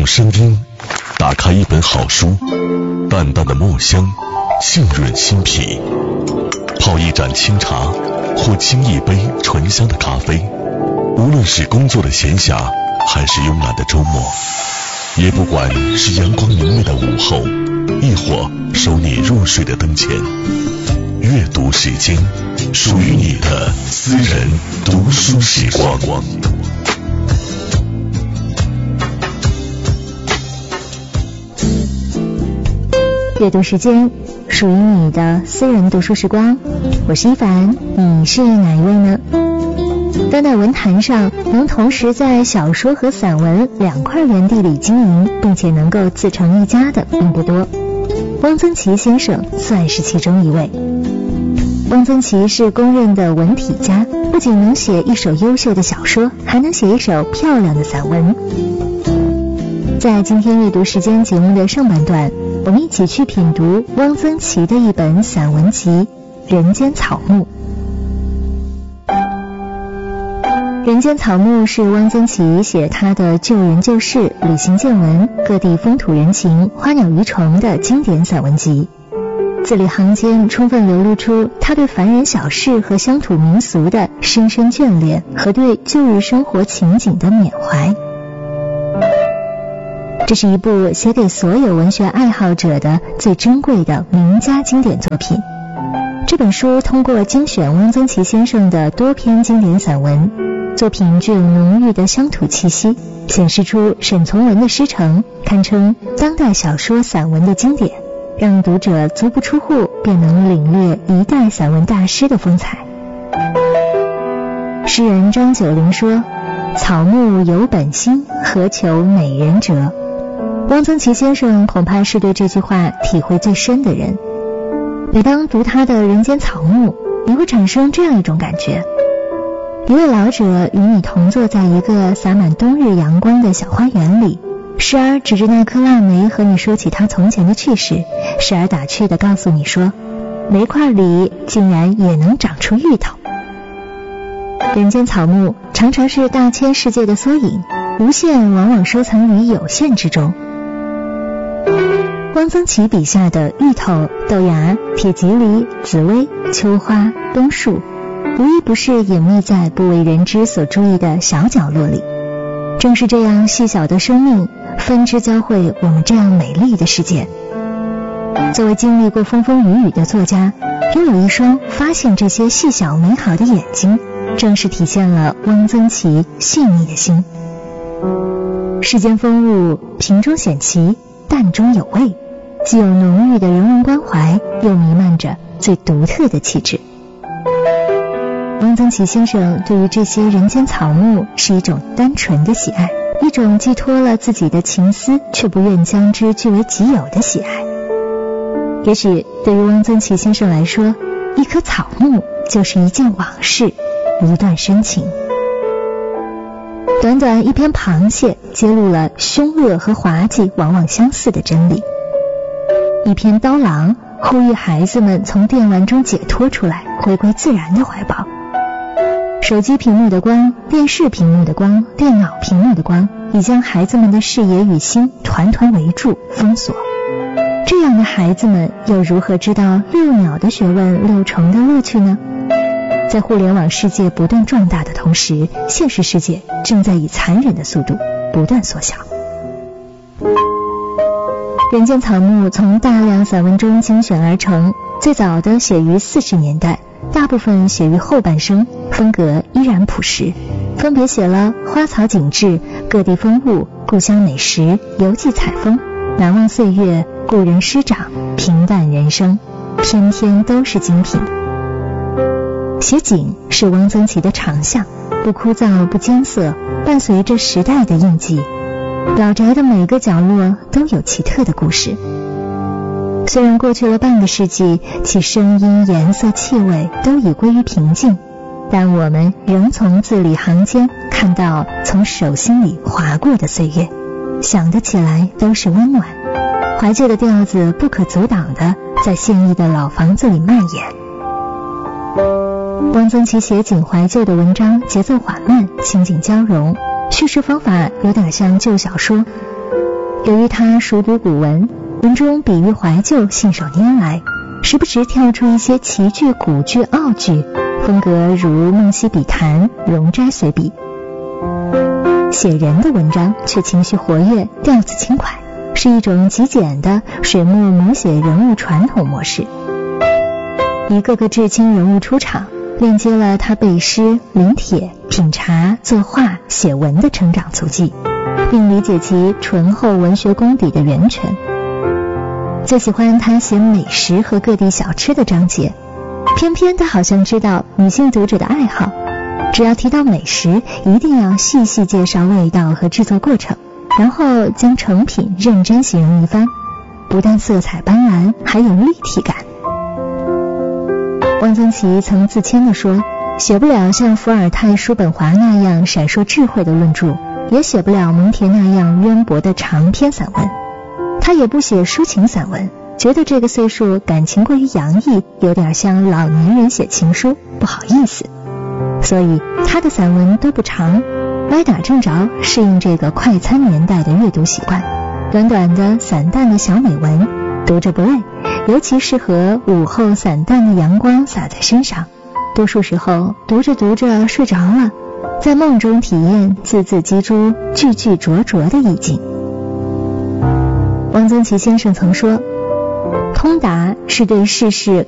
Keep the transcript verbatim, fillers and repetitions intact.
用声音打开一本好书，淡淡的墨香浸润心脾，泡一盏清茶或沏一杯醇香的咖啡，无论是工作的闲暇还是慵懒的周末，也不管是阳光明媚的午后，亦或守你入睡的灯前，阅读时间，属于你的私人读书时光。 阅读时间，属于你的私人读书时光。我是一凡，你是哪一位呢？当代文坛上能同时在小说和散文两块园地里经营，并且能够自成一家的并不多。汪曾祺先生算是其中一位。汪曾祺是公认的文体家，不仅能写一首优秀的小说，还能写一首漂亮的散文。在今天阅读时间节目的上半段，我们一起去品读汪曾祺的一本散文集《人间草木》。《人间草木》是汪曾祺写他的救人救世、旅行见闻、各地风土人情、花鸟鱼虫的经典散文集，字里行间充分流露出他对凡人小事和乡土民俗的深深眷恋和对旧日生活情景的缅怀。这是一部写给所有文学爱好者的最珍贵的名家经典作品。这本书通过精选汪曾祺先生的多篇经典散文，作品具有浓郁的乡土气息，显示出沈从文的师承，堪称当代小说散文的经典，让读者足不出户便能领略一代散文大师的风采。诗人张九龄说：草木有本心，何求美人折。汪曾祺先生恐怕是对这句话体会最深的人。每当读他的《人间草木》，你会产生这样一种感觉：一位老者与你同坐在一个洒满冬日阳光的小花园里，时而指着那颗腊梅和你说起他从前的趣事，时而打趣地告诉你说，煤块里竟然也能长出芋头。人间草木常常是大千世界的缩影，无限往往收藏于有限之中。汪曾祺笔下的芋头、豆芽、铁蒺藜、紫薇、秋花、冬树，无一不是隐秘在不为人知所注意的小角落里。正是这样细小的生命，分支交汇我们这样美丽的世界。作为经历过风风雨雨的作家，拥有一双发现这些细小美好的眼睛，正是体现了汪曾祺细腻的心。世间风物，平中显奇，淡中有味，既有浓郁的人文关怀，又弥漫着最独特的气质。汪曾祺先生对于这些人间草木是一种单纯的喜爱，一种寄托了自己的情思却不愿将之据为己有的喜爱。也许对于汪曾祺先生来说，一棵草木就是一件往事，一段深情。短短一篇螃蟹揭露了凶恶和滑稽往往相似的真理，一篇刀郎呼吁孩子们从电玩中解脱出来，回归自然的怀抱。手机屏幕的光，电视屏幕的光，电脑屏幕的光，已将孩子们的视野与心团团围住封锁。这样的孩子们又如何知道六鸟的学问，六虫的乐趣呢？在互联网世界不断壮大的同时，现实世界正在以残忍的速度不断缩小。人间草木从大量散文中精选而成，最早的写于四十年代，大部分写于后半生，风格依然朴实，分别写了花草景致、各地风物、故乡美食、游记采风、难忘岁月、故人师长、平淡人生，篇篇都是精品。写景是汪曾祺的长项，不枯燥不艰涩，伴随着时代的印记。老宅的每个角落都有奇特的故事。虽然过去了半个世纪，其声音、颜色、气味都已归于平静，但我们仍从字里行间看到从手心里划过的岁月，想得起来都是温暖。怀旧的调子不可阻挡地在现役的老房子里蔓延。汪曾祺写景怀旧的文章节奏缓慢，情景交融，叙事方法有点像旧小说， 由于他熟读古文，文中比喻怀旧信手拈来，时不时跳出一些奇句、古句、奥句，风格如梦溪笔谈、容斋随笔。写人的文章却情绪活跃，调子轻快，是一种极简的水墨摹写人物传统模式。一个个至亲人物出场，链接了他背诗、临帖、品茶、作画、写文的成长足迹，并理解其醇厚文学功底的源泉。最喜欢他写美食和各地小吃的章节，偏偏他好像知道女性读者的爱好，只要提到美食，一定要细细介绍味道和制作过程，然后将成品认真形容一番，不但色彩斑斓，还有立体感。汪曾祺曾自谦地说，写不了像伏尔泰、叔本华那样闪烁智慧的论著，也写不了蒙恬那样渊博的长篇散文。他也不写抒情散文，觉得这个岁数感情过于洋溢，有点像老年人写情书，不好意思。所以他的散文都不长，歪打正着，适应这个快餐年代的阅读习惯。短短的散淡的小美文，读着不累，尤其适合午后散淡的阳光洒在身上，多数时候读着读着睡着了，在梦中体验字字玑珠、句句灼灼的意境。汪曾祺先生曾说，通达是对世事